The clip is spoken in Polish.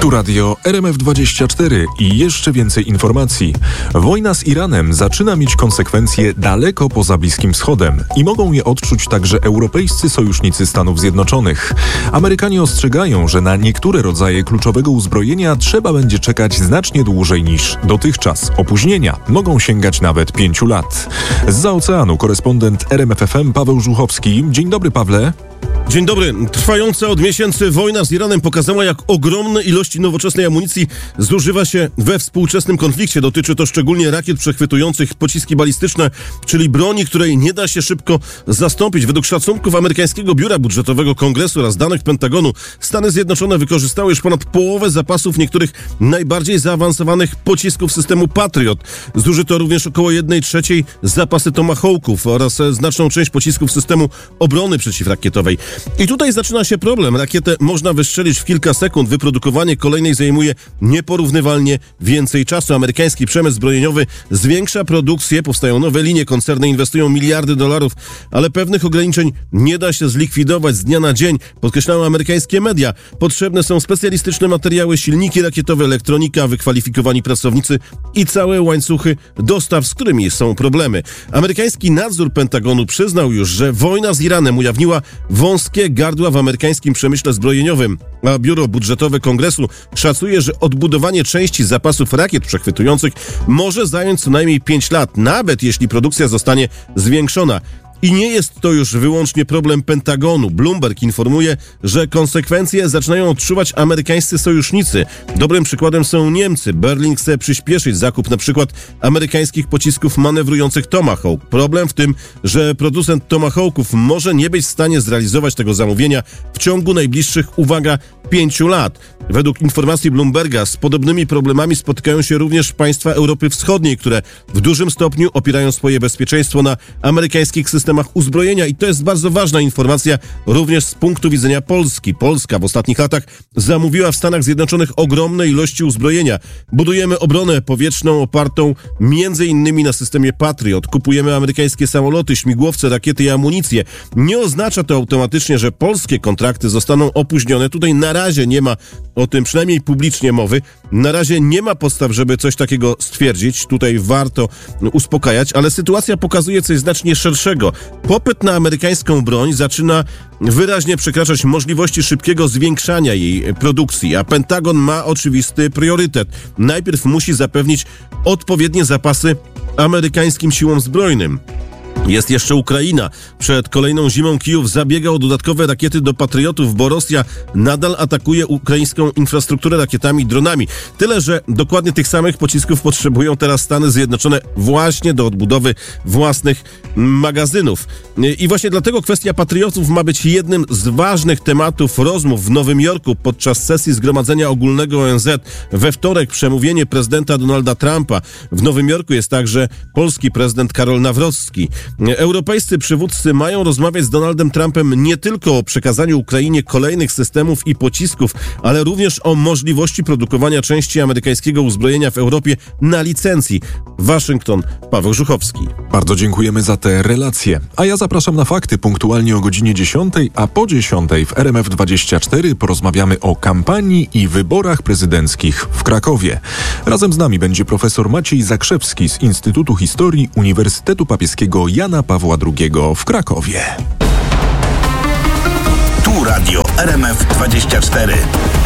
Tu radio RMF24 i jeszcze więcej informacji. Wojna z Iranem zaczyna mieć konsekwencje daleko poza Bliskim Wschodem i mogą je odczuć także europejscy sojusznicy Stanów Zjednoczonych. Amerykanie ostrzegają, że na niektóre rodzaje kluczowego uzbrojenia trzeba będzie czekać znacznie dłużej niż dotychczas. Opóźnienia mogą sięgać nawet 5 lat. Zza oceanu korespondent RMFFM Paweł Żuchowski. Dzień dobry, Pawle. Dzień dobry. Trwająca od miesięcy wojna z Iranem pokazała, jak ogromne ilości nowoczesnej amunicji zużywa się we współczesnym konflikcie. Dotyczy to szczególnie rakiet przechwytujących pociski balistyczne, czyli broni, której nie da się szybko zastąpić. Według szacunków amerykańskiego Biura Budżetowego Kongresu oraz danych Pentagonu, Stany Zjednoczone wykorzystały już ponad połowę zapasów niektórych najbardziej zaawansowanych pocisków systemu Patriot. Zużyto również około 1/3 zapasy Tomahawków oraz znaczną część pocisków systemu obrony przeciwrakietowej. I tutaj zaczyna się problem. Rakietę można wystrzelić w kilka sekund. Wyprodukowanie kolejnej zajmuje nieporównywalnie więcej czasu. Amerykański przemysł zbrojeniowy zwiększa produkcję, powstają nowe linie, koncerny inwestują miliardy dolarów, ale pewnych ograniczeń nie da się zlikwidować z dnia na dzień, podkreślają amerykańskie media. Potrzebne są specjalistyczne materiały, silniki rakietowe, elektronika, wykwalifikowani pracownicy i całe łańcuchy dostaw, z którymi są problemy. Amerykański nadzór Pentagonu przyznał już, że wojna z Iranem ujawniła wąskie gardła w amerykańskim przemyśle zbrojeniowym, a Biuro Budżetowe Kongresu szacuje, że odbudowanie części zapasów rakiet przechwytujących może zająć co najmniej 5 lat, nawet jeśli produkcja zostanie zwiększona. I nie jest to już wyłącznie problem Pentagonu. Bloomberg informuje, że konsekwencje zaczynają odczuwać amerykańscy sojusznicy. Dobrym przykładem są Niemcy. Berlin chce przyspieszyć zakup na przykład amerykańskich pocisków manewrujących Tomahawk. Problem w tym, że producent Tomahawków może nie być w stanie zrealizować tego zamówienia w ciągu najbliższych, uwaga, 5 lat. Według informacji Bloomberga z podobnymi problemami spotykają się również państwa Europy Wschodniej, które w dużym stopniu opierają swoje bezpieczeństwo na amerykańskich systemach uzbrojenia i to jest bardzo ważna informacja również z punktu widzenia Polski. Polska w ostatnich latach zamówiła w Stanach Zjednoczonych ogromne ilości uzbrojenia. Budujemy obronę powietrzną opartą m.in. na systemie Patriot. Kupujemy amerykańskie samoloty, śmigłowce, rakiety i amunicję. Nie oznacza to automatycznie, że polskie kontrakty zostaną opóźnione. Tutaj na razie nie ma o tym przynajmniej publicznie mowy. Na razie nie ma podstaw, żeby coś takiego stwierdzić. Tutaj warto uspokajać, ale sytuacja pokazuje coś znacznie szerszego. Popyt na amerykańską broń zaczyna wyraźnie przekraczać możliwości szybkiego zwiększania jej produkcji, a Pentagon ma oczywisty priorytet. Najpierw musi zapewnić odpowiednie zapasy amerykańskim siłom zbrojnym. Jest jeszcze Ukraina. Przed kolejną zimą Kijów zabiega o dodatkowe rakiety do patriotów, bo Rosja nadal atakuje ukraińską infrastrukturę rakietami i dronami. Tyle, że dokładnie tych samych pocisków potrzebują teraz Stany Zjednoczone właśnie do odbudowy własnych magazynów. I właśnie dlatego kwestia patriotów ma być jednym z ważnych tematów rozmów w Nowym Jorku podczas sesji Zgromadzenia Ogólnego ONZ. We wtorek przemówienie prezydenta Donalda Trumpa. W Nowym Jorku jest także polski prezydent Karol Nawrocki. Europejscy przywódcy mają rozmawiać z Donaldem Trumpem nie tylko o przekazaniu Ukrainie kolejnych systemów i pocisków, ale również o możliwości produkowania części amerykańskiego uzbrojenia w Europie na licencji. Waszyngton, Paweł Żuchowski. Bardzo dziękujemy za te relacje. A ja zapraszam na fakty punktualnie o godzinie 10, a po 10 w RMF24 porozmawiamy o kampanii i wyborach prezydenckich w Krakowie. Razem z nami będzie profesor Maciej Zakrzewski z Instytutu Historii Uniwersytetu Papieskiego Jana Pawła II w Krakowie. Tu radio RMF24.